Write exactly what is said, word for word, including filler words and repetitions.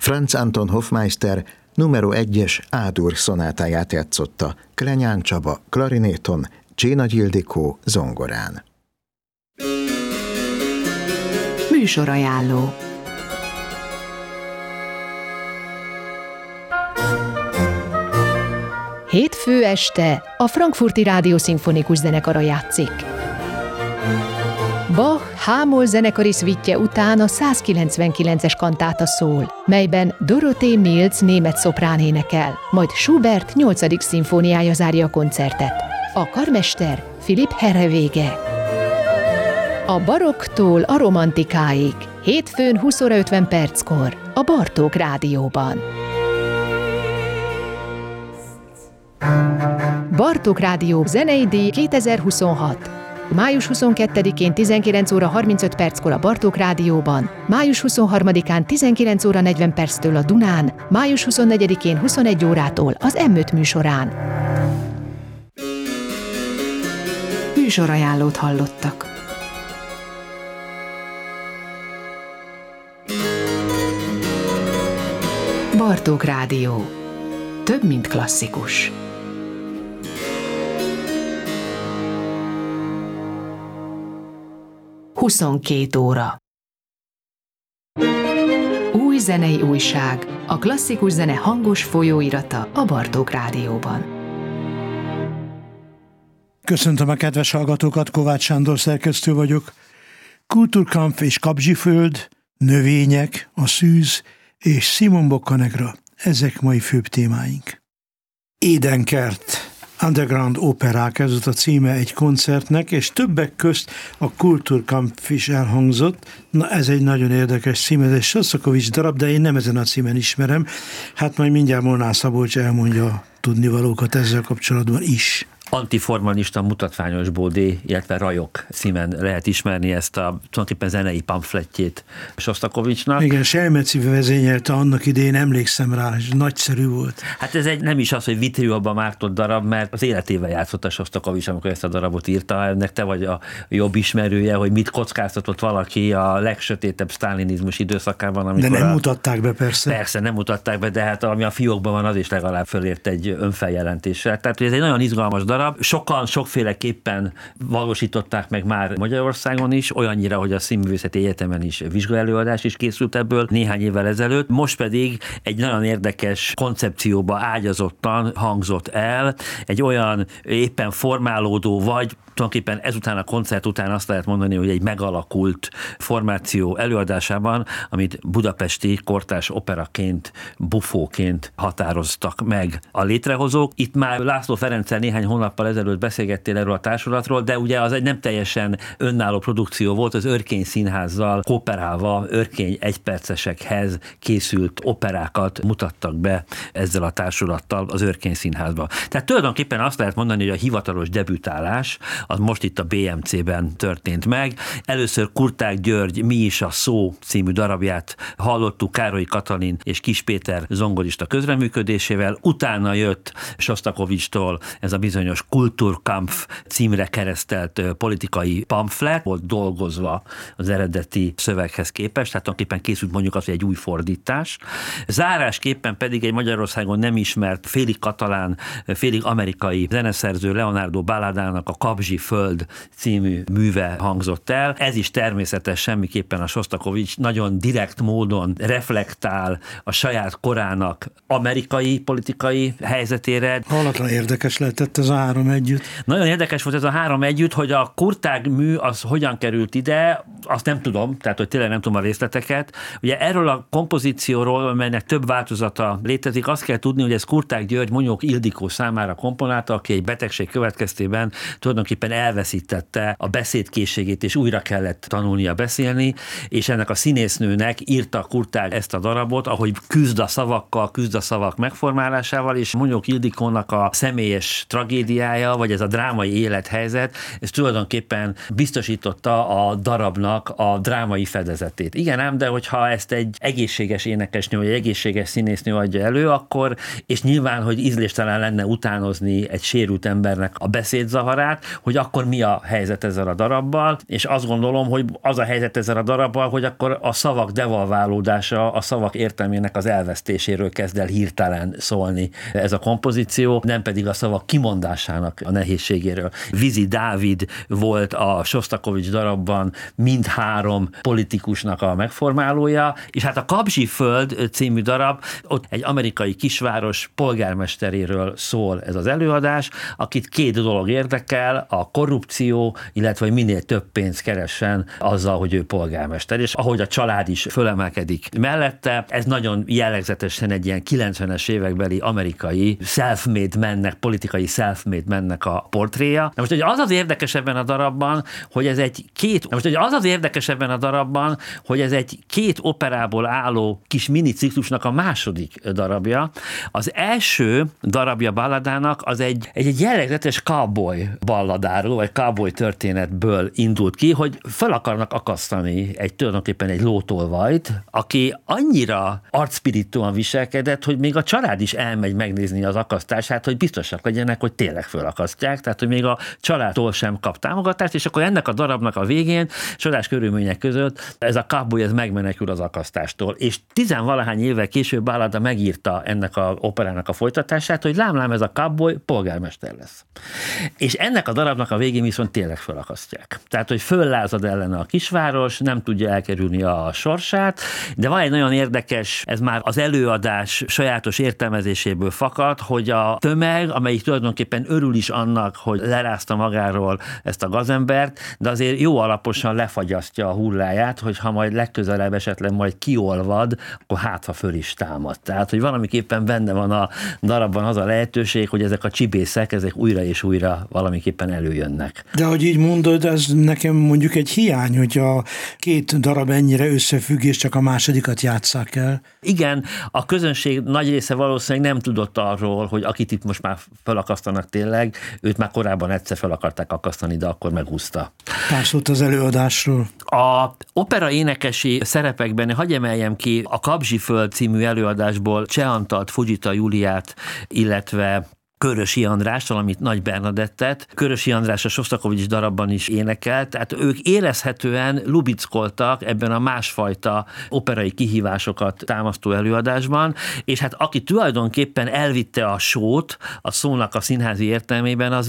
Franz Anton Hofmeister numero egyes A-dur szonátáját játszotta Klenyán Csaba klarinéton, Csénagy Ildikó zongorán. Műsorajánló. Hétfő este a Frankfurti Rádió Szimfonikus Zenekara játszik. Bach H-moll zenekari szvitje után a százkilencvenkilences kantáta szól, melyben Dorothee Mills német szoprán énekel, majd Schubert nyolcadik szimfóniája zárja a koncertet. A karmester Philipp Herrewege. A barokktól a romantikáig, hétfőn húsz óra ötven perckor a Bartók Rádióban. Bartók Rádió zenei díj kétezer-huszonhat. május huszonkettedikén tizenkilenc óra harmincöt perckor a Bartók Rádióban, május huszonharmadikán tizenkilenc óra negyven perctől a Dunán, május huszonnegyedikén huszonegy órától az em öt műsorán. Műsorajánlót hallottak. Bartók Rádió. Több, mint klasszikus. huszonkét óra. Új zenei újság, a klasszikus zene hangos folyóirata a Bartók Rádióban. Köszöntöm a kedves hallgatókat, Kovács Sándor szerkesztő vagyok. Kulturkampf és Kapzsiföld, növények, a szűz és Simon Boccanegra, ezek mai főbb témáink. Édenkert. Underground operák, ez volt a címe egy koncertnek, és többek közt a Kulturkampf is elhangzott. Na, ez egy nagyon érdekes cím, ez egy Sostakovics darab, de én nem ezen a címen ismerem. Hát majd mindjárt Molnár Szabolcs elmondja a tudnivalókat ezzel kapcsolatban is. Antiformalista mutatványos bódé, illetve rajok címen lehet ismerni ezt a tulajdonképpen zenei pamflettjét Sostakovicsnak. Igen, Selmeci vezényelte annak idején, emlékszem rá, és nagyszerű volt. Hát ez egy nem is az, hogy vitrióban mártott darab, mert az életével játszott a Sostakovics, amikor ezt a darabot írta. Ennek te vagy a jobb ismerője, hogy mit kockáztatott valaki a legsötétebb sztálinizmus időszakában. Amikor de nem a... mutatták be, persze. Persze, nem mutatták be, de hát ami a fiókban van, az is legalább fölért egy önfeljelentéssel. Tehát ez egy nagyon izgalmas darab. Sokan sokféleképpen valósították meg már Magyarországon is, olyannyira, hogy a Színművészeti Egyetemen is vizsgaelőadás is készült ebből néhány évvel ezelőtt. Most pedig egy nagyon érdekes koncepcióba ágyazottan hangzott el, egy olyan éppen formálódó, vagy tulajdonképpen ezután a koncert után azt lehet mondani, hogy egy megalakult formáció előadásában, amit budapesti kortárs operaként, bufóként határoztak meg a létrehozók. Itt már László Ferenccel néhány hónappal ezelőtt beszélgettél erről a társulatról, de ugye az egy nem teljesen önálló produkció volt, az Örkény Színházzal kooperálva Örkény egypercesekhez készült operákat mutattak be ezzel a társulattal az Örkény Színházba. Tehát tulajdonképpen azt lehet mondani, hogy a hivatalos debütálás az most itt a bé em cében történt meg. Először Kurták György Mi is a szó című darabját hallottuk Károly Katalin és Kiss Péter zongorista közreműködésével, utána jött Sostakovicstól ez a bizonyos Kulturkampf címre keresztelt politikai pamflet, volt dolgozva az eredeti szöveghez képest, tehát tulajdonképpen készült mondjuk az, hogy egy új fordítás. Zárásképpen pedig egy Magyarországon nem ismert félig katalán, félig amerikai zeneszerző Leonardo Balladának a Kapzsiföld című műve hangzott el. Ez is természetes, semmiképpen a Sostakovics nagyon direkt módon reflektál a saját korának amerikai politikai helyzetére. Hallatlan érdekes lehetett ez a három együtt. Nagyon érdekes volt ez a három együtt, hogy a Kurtág mű az hogyan került ide, azt nem tudom, tehát hogy tényleg nem tudom a részleteket. Ugye erről a kompozícióról, amelynek több változata létezik, azt kell tudni, hogy ez Kurtág György Monyók Ildikó számára komponálta, aki egy betegség következtében tulajdonképpen elveszítette a beszédkészségét, és újra kellett tanulnia beszélni, és ennek a színésznőnek írta Kurtág ezt a darabot, ahogy küzd a szavakkal, küzd a szavak megformálásával, és Monyók Ildikónak a személyes tragédiája, vagy ez a drámai élethelyzet, ez tulajdonképpen biztosította a darabnak a drámai fedezetét. Igen ám, de hogyha ezt egy egészséges énekesnő, vagy egy egészséges színésznő adja elő, akkor, és nyilván, hogy ízléstelen lenne utánozni egy sérült embernek a beszédzavarát, hogy akkor mi a helyzet ezzel a darabbal, és azt gondolom, hogy az a helyzet ezzel ezzel a darabbal, hogy akkor a szavak devalválódása, a szavak értelmének az elvesztéséről kezd el hirtelen szólni ez a kompozíció, nem pedig a szavak kimondásának a nehézségéről. Vizi Dávid volt a Sosztakovics darabban mindhárom politikusnak a megformálója, és hát a Kapzsi-föld című darab, ott egy amerikai kisváros polgármesteréről szól ez az előadás, akit két dolog érdekel, a korrupció, illetve hogy minél több pénzt keressen azzal, hogy ő polgármester, és ahogy a család is fölemelkedik mellette, ez nagyon jellegzetesen egy ilyen kilencvenes évekbeli amerikai self-made mennek, politikai self-made mennek a portréja. Na most, hogy az az érdekes ebben a darabban, hogy ez egy két, na most, hogy az az érdekes ebben a darabban, hogy ez egy két operából álló kis mini ciklusnak a második darabja. Az első darabja balladának az egy, egy, egy jellegzetes cowboy balladáról, vagy cowboy történetből indult ki, hogy fel akarnak akasztani egy tulajdonképpen egy lótolvajt, aki annyira arcspirituan viselkedett, hogy még a család is elmegy megnézni az akasztását, hogy biztosak legyenek, hogy tényleg fölakasztják, tehát hogy még a családtól sem kap támogatást, és akkor ennek a darabnak a végén csodás körülmények között ez a cowboy ez megmenekül az akasztástól. És tizenvalahány évvel később Ballada megírta ennek a operának a folytatását, hogy lám-lám ez a cowboy polgármester lesz. És ennek a darabnak a végén viszont tényleg fölakasztják. Tehát, hogy föllázad ellene a kisváros, nem tudja elkerülni a sorsát, de van egy nagyon érdekes, ez már az előadás sajátos értelmezéséből fakad, hogy a tömeg, amelyik tulajdonképpen örül is annak, hogy lerázta magáról ezt a gazembert, de azért jó alaposan lefagyasztja a hulláját, hogy ha majd legközelebb esetleg majd kiolvad, akkor hát, ha föl is támad. Tehát, hogy valamiképpen benne van a darabban az a lehetőség, hogy ezek a csibészek, ezek újra és újra valamiképpen előjönnek. De hogy így mondod, ez nekem mondjuk egy hiány, hogy a két darab ennyire összefügg, és csak a másodikat játsszák el. Igen, a közönség nagy része valószínűleg nem tudott arról, hogy akit itt most már felakasztanak tényleg, őt már korábban egyszer fel akarták akasztani, de akkor megúszta. Pár szót az előadásról. A opera énekesi szerepekben hagyj emeljem ki a Kapzsi-föld című előadásból Cseh Antalt, Fujita Júliát, illetve Körösi András, valamit Nagy Bernadettet. Körösi András a Sosztakovics darabban is énekelt, tehát ők érezhetően lubickoltak ebben a másfajta operai kihívásokat támasztó előadásban, és hát aki tulajdonképpen elvitte a sót, a szónak a színházi értelmében, az